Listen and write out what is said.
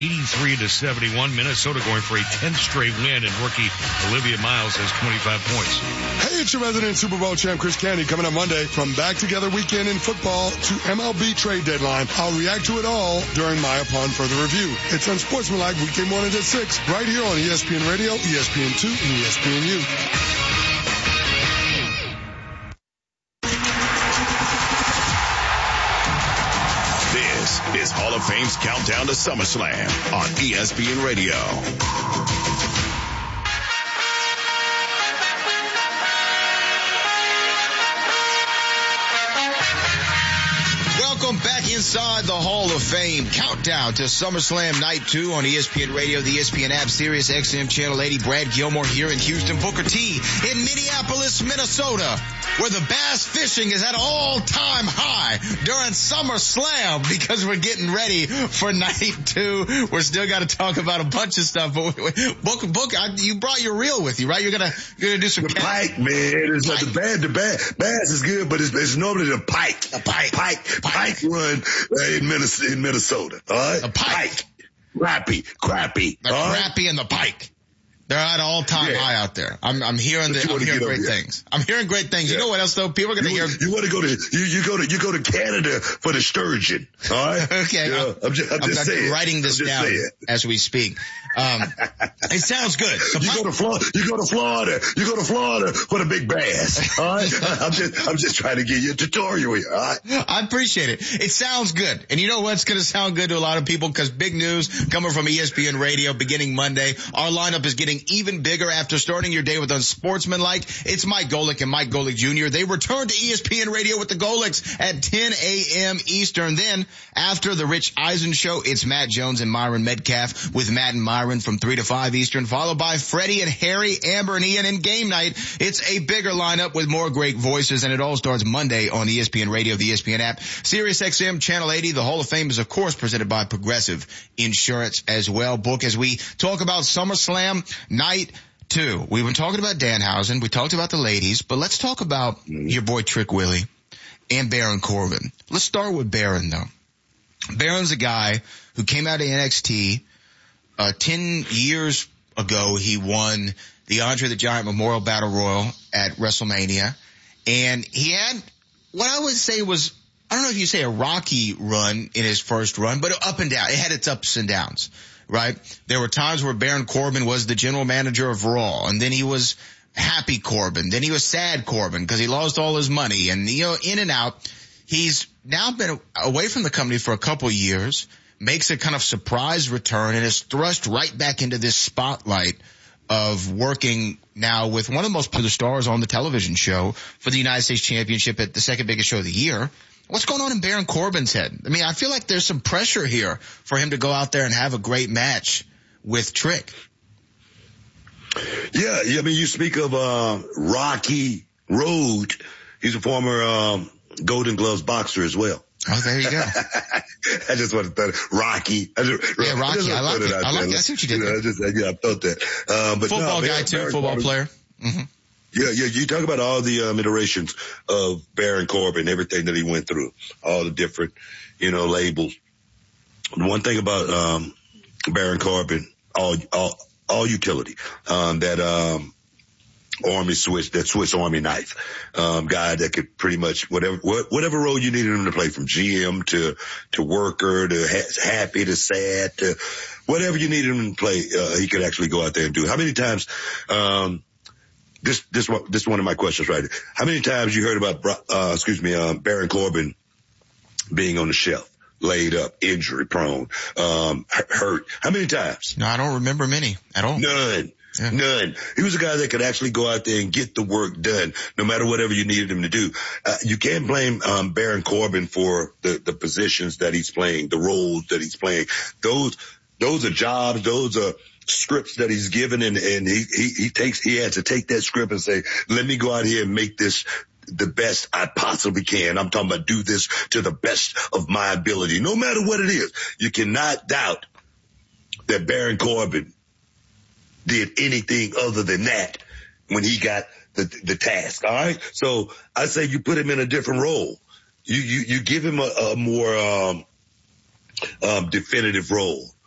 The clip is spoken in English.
83-71. Minnesota going for a 10th straight win, and rookie Olivia Miles has 25 points. Hey, it's your resident Super Bowl champ Chris Candy coming up Monday. From back together weekend in football to MLB trade deadline, I'll react to it all during my Upon Further Review. It's Unsportsmanlike weekday mornings at 6 right here on ESPN Radio, ESPN2, and ESPNU. Is Hall of Fame's Countdown to SummerSlam on ESPN Radio. Welcome back inside the Hall of Fame. Countdown to SummerSlam Night 2 on ESPN Radio, the ESPN app, Sirius XM Channel 80. Brad Gilmore here in Houston. Booker T in Minneapolis, Minnesota, where the bass fishing is at all-time high during SummerSlam because we're getting ready for Night 2. We're still got to talk about a bunch of stuff, but Booker, you brought your reel with you, right? You're gonna do some the pike, man. It's like the bass is good, but it's normally the pike. The pike run in Minnesota. All right, a pike. Crappie. The crappie and the pike. They're at all-time high out there. I'm hearing great things. I'm hearing great things. Yeah. You know what else though? People are going to hear. You want to go to you go to Canada for the sturgeon. All right. Okay. Yeah, I'm just saying. Writing this down as we speak. It sounds good. You go to Florida. You go to Florida for the big bass. All right. I'm just trying to give you a tutorial here. All right. I appreciate it. It sounds good. And you know what's going to sound good to a lot of people? Because big news coming from ESPN Radio beginning Monday. Our lineup is getting even bigger after starting your day with Unsportsmanlike. It's Mike Golick and Mike Golick Jr. They return to ESPN Radio with the Golicks at 10 a.m. Eastern. Then after the Rich Eisen show, it's Matt Jones and Myron Metcalf with Matt and Myron from 3 to 5 Eastern, followed by Freddie and Harry, Amber and Ian in game night. It's a bigger lineup with more great voices, and it all starts Monday on ESPN Radio, the ESPN app, Sirius XM Channel 80. The Hall of Fame is, of course, presented by Progressive Insurance as well. Book, as we talk about SummerSlam Night 2. We've been talking about Danhausen. We talked about the ladies, but let's talk about your boy Trick Willie and Baron Corbin. Let's start with Baron, though. Baron's a guy who came out of NXT. 10 years ago, he won the Andre the Giant Memorial Battle Royal at WrestleMania. And he had what I would say was, I don't know if you say a rocky run in his first run, but up and down. It had its ups and downs. Right? There were times where Baron Corbin was the general manager of Raw, and then he was happy Corbin. Then he was sad Corbin because he lost all his money, and, in and out. He's now been away from the company for a couple of years, makes a kind of surprise return, and is thrust right back into this spotlight of working now with one of the most popular stars on the television show for the United States Championship at the second biggest show of the year. What's going on in Baron Corbin's head? I mean, I feel like there's some pressure here for him to go out there and have a great match with Trick. Yeah. I mean, you speak of Rocky Road. He's a former Golden Gloves boxer as well. Oh, there you go. I just want to throw it. Rocky. Rocky. I like it. I see what you did there. I thought that. But football guy too, football player. Mm-hmm. Yeah. You talk about all the iterations of Baron Corbin, everything that he went through, all the different, labels. One thing about Baron Corbin, all utility, that Army switch, that Swiss Army knife, guy that could pretty much whatever role you needed him to play, from GM to worker to happy to sad to whatever you needed him to play, he could actually go out there and do. How many times, this is one of my questions, right? How many times you heard about, Baron Corbin being on the shelf, laid up, injury prone, hurt? How many times? No, I don't remember many at all. None. Yeah. None. He was a guy that could actually go out there and get the work done, no matter whatever you needed him to do. You can't blame Baron Corbin for the positions that he's playing, the roles that he's playing. Those are jobs, those are scripts that he's given, and he had to take that script and say, let me go out here and make this the best I possibly can. I'm talking about do this to the best of my ability, no matter what it is. You cannot doubt that Baron Corbin did anything other than that when he got the task. All right. So I say you put him in a different role. You give him a more definitive role.